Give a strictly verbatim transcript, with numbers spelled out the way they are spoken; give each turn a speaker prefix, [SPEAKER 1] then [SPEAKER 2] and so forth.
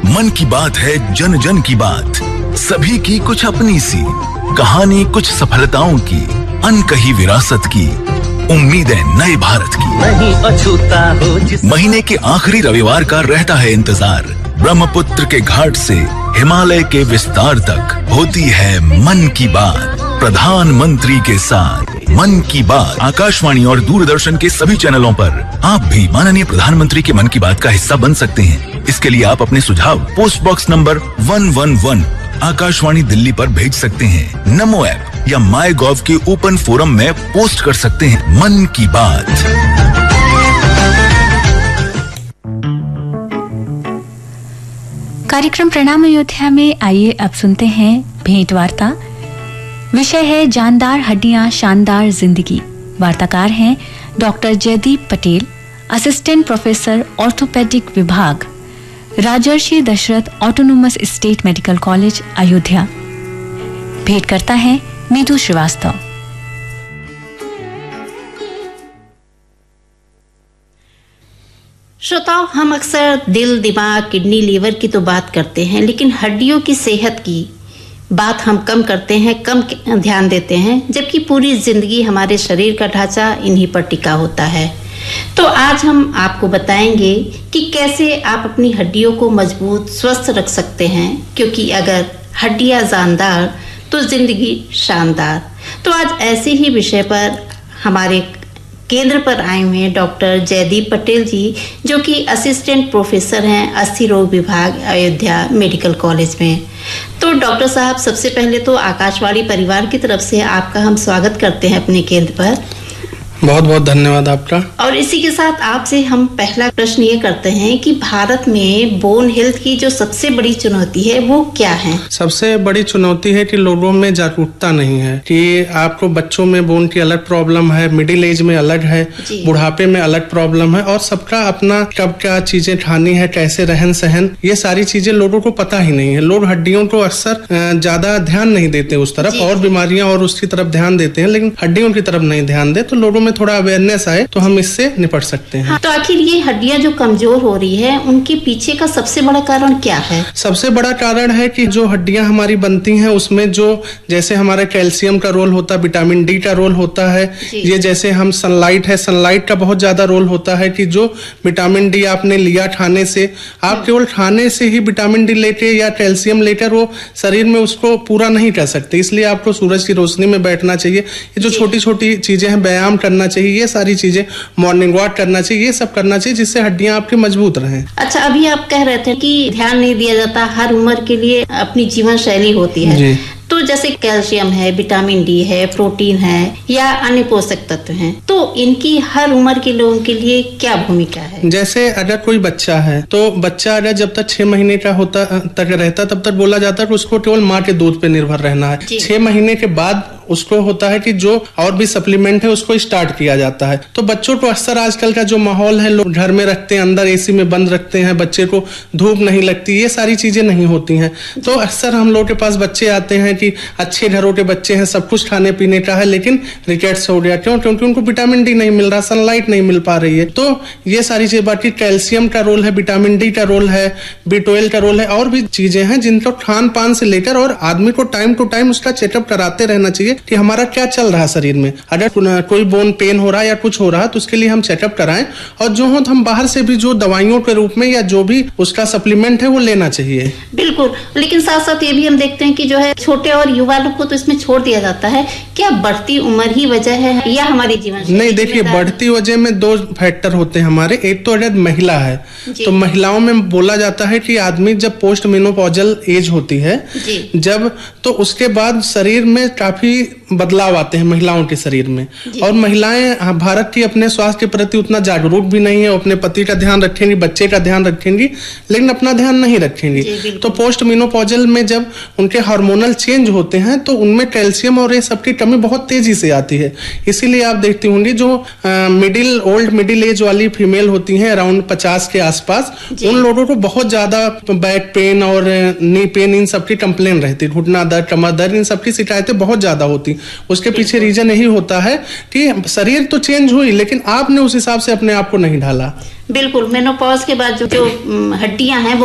[SPEAKER 1] मन की बात है जन जन की बात, सभी की कुछ अपनी सी कहानी, कुछ सफलताओं की, अनकही विरासत की, उम्मीदें नए भारत की।
[SPEAKER 2] नहीं अछूता हो जिस
[SPEAKER 1] महीने के आखिरी रविवार का रहता है इंतजार। ब्रह्मपुत्र के घाट से हिमालय के विस्तार तक होती है मन की बात, प्रधानमंत्री के साथ। मन की बात आकाशवाणी और दूरदर्शन के सभी चैनलों पर आप भी माननीय प्रधानमंत्री के मन की बात का हिस्सा बन सकते हैं। इसके लिए आप अपने सुझाव post box number one one one Akashvani Delhi पर भेज सकते हैं। नमो ऐप या माई गॉव के ओपन फोरम में पोस्ट कर सकते हैं। मन की बात।
[SPEAKER 3] कार्यक्रम प्रणाम अयोध्या में आइए अब सुनते हैं भेंट वार्ता। विषय है जानदार हड्डियां शानदार जिंदगी। वार्ताकार हैं doctor Jaideep Patel, assistant professor orthopaedic विभाग, राजर्षि Dasharath autonomous state medical college Ayodhya. भेंट करता है नीतू श्रीवास्तव।
[SPEAKER 4] श्रोताओं, हम अक्सर दिल, दिमाग, किडनी, लीवर की तो बात करते हैं, लेकिन हड्डियों की सेहत की बात हम कम करते हैं, कम ध्यान देते हैं, जबकि पूरी जिंदगी हमारे शरीर का ढांचा इन्हीं पर टिका होता है। तो आज हम आपको बताएंगे कि कैसे आप अपनी हड्डियों को मजबूत, स्वस्थ रख सकते हैं, क्योंकि अगर हड्डियां जानदार तो जिंदगी शानदार। तो आज ऐसे ही विषय पर हमारे केंद्र पर आए हुए हैं डॉक्टर जयदीप पटेल जी, जो कि असिस्टेंट प्रोफेसर हैं अस्थि रोग विभाग अयोध्या मेडिकल कॉलेज में। तो डॉक्टर साहब, सबसे पहले तो आकाशवाणी परिवार की तरफ से आपका हम स्वागत करते हैं अपने केंद्र पर।
[SPEAKER 5] बहुत बहुत धन्यवाद आपका।
[SPEAKER 4] और इसी के साथ आपसे हम पहला प्रश्न ये करते हैं कि भारत में बोन हेल्थ की जो सबसे बड़ी चुनौती है वो क्या है?
[SPEAKER 5] सबसे बड़ी चुनौती है कि लोगों में जागरूकता नहीं है कि आपको बच्चों में बोन की अलग प्रॉब्लम है, मिडिल एज में अलग है, बुढ़ापे में अलग प्रॉब्लम है, और सबका अपना कब क्या चीजें खानी है, कैसे रहन सहन, ये सारी चीजें लोगों को पता ही नहीं है। लोग हड्डियों को अक्सर ज्यादा ध्यान नहीं देते उस तरफ, और बीमारियां और उसकी तरफ ध्यान देते हैं, लेकिन हड्डियों की तरफ नहीं ध्यान दे। तो लोगों में थोड़ा अवेयरनेस आए तो हम इससे निपट सकते हैं।
[SPEAKER 4] हाँ, तो आखिर ये हड्डियां जो कमजोर हो रही है, उनके पीछे का सबसे बड़ा कारण क्या है?
[SPEAKER 5] सबसे बड़ा कारण है कि जो हड्डियां हमारी बनती हैं उसमें जो जैसे हमारा कैल्शियम का रोल होता है, विटामिन डी का रोल होता है, ये जैसे हम सनलाइट है, सनलाइट का बहुत ज्यादा रोल होता है कि जो विटामिन डी आपने लिया खाने से, आप केवल खाने से ही विटामिन डी लेके या कैल्शियम लेकर वो शरीर में उसको पूरा नहीं कर सकते। इसलिए आपको सूरज की रोशनी में बैठना चाहिए, ये जो छोटी छोटी चीजें हैं, व्यायाम करना चाहिए, ये सारी चीजें, मॉर्निंग वॉक करना चाहिए, ये सब करना चाहिए जिससे हड्डियां आपकी मजबूत रहें।
[SPEAKER 4] अच्छा, अभी आप कह रहे थे कि ध्यान नहीं दिया जाता, हर उम्र के लिए अपनी जीवन शैली होती है जी। तो जैसे कैल्शियम है, विटामिन डी है, प्रोटीन है या अन्य पोषक तत्व हैं, तो इनकी हर उम्र के लोगों के लिए क्या भूमिका है?
[SPEAKER 5] जैसे अगर कोई बच्चा है तो बच्चा अगर जब तक छह महीने का होता तक रहता तब तक बोला जाता है कि उसको केवल माँ के दूध पे निर्भर रहना है। छह महीने के बाद उसको होता है कि जो और भी सप्लीमेंट है उसको स्टार्ट किया जाता है। तो बच्चों को अक्सर आजकल का जो माहौल है, लोग घर में रखते हैं, अंदर एसी में बंद रखते हैं, बच्चे को धूप नहीं लगती, ये सारी चीजें नहीं होती हैं। तो अक्सर हम लोग के पास बच्चे आते हैं कि अच्छे घरों के बच्चे हैं, सब कुछ खाने पीने का है, लेकिन रिकेट्स हो गया। क्यों? क्योंकि उनको विटामिन डी नहीं मिल रहा, सनलाइट नहीं मिल पा रही है। तो ये सारी चीजें, बाकी कैल्शियम का रोल है, विटामिन डी का रोल है, बी ट्वेल्व का रोल है, और भी चीजें हैं जिनको खान पान से लेकर और आदमी को टाइम टू टाइम उसका चेकअप कराते रहना चाहिए कि हमारा क्या चल रहा है शरीर में। अगर कोई बोन पेन हो रहा है या कुछ हो रहा है तो उसके लिए हम चेकअप कराएं, और जो हो तो हम बाहर से भी जो दवाइयों के रूप में या जो भी उसका सप्लीमेंट है वो लेना चाहिए।
[SPEAKER 4] बिल्कुल, लेकिन साथ साथ ये भी हम देखते हैं कि जो है छोटे और युवा लोग को तो इसमें छोड़ दिया जाता है। क्या बढ़ती उम्र ही वजह है या हमारी जीवन?
[SPEAKER 5] नहीं, देखिए, बढ़ती वजह में दो फैक्टर होते हैं हमारे। एक तो अगर महिला है तो महिलाओं में बोला जाता है कि आदमी जब पोस्ट मेनोपॉजल एज होती है जब, तो उसके बाद शरीर में काफी बदलाव आते हैं महिलाओं के शरीर में। और महिलाएं भारत की अपने स्वास्थ्य के प्रति उतना जागरूक भी नहीं है, अपने पति का ध्यान रखेंगी, बच्चे का ध्यान रखेंगी, लेकिन अपना ध्यान नहीं रखेंगी। तो पोस्ट मेनोपॉजल में जब उनके हार्मोनल चेंज होते हैं तो उनमें कैल्शियम और ये सब की कमी बहुत तेजी से आती है। इसीलिए आप देखती होंगी जो मिडिल ओल्ड मिडिल एज वाली फीमेल होती हैं अराउंड पचास के आसपास, उन लोगों को बहुत ज्यादा बैक पेन और नी पेन इन सब की कंप्लेन रहती, घुटना दर्द, कमर दर्द, इन सब की शिकायतें बहुत ज्यादा होती। उसके पीछे रीजन यही होता है कि शरीर तो चेंज हुई लेकिन आपने उस हिसाब से अपने आप को नहीं ढाला।
[SPEAKER 4] बिल्कुल, मेनोपॉज के बाद जो जो हड्डियां हैं